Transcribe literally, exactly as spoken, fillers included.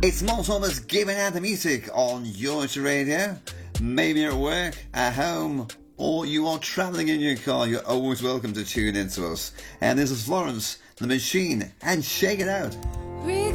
It's Mo Thomas giving out the music on Yorkshire Radio. Maybe you're at work, at home, or you are travelling in your car. You're always welcome to tune in to us. And this is Florence, the Machine, and Shake It Out.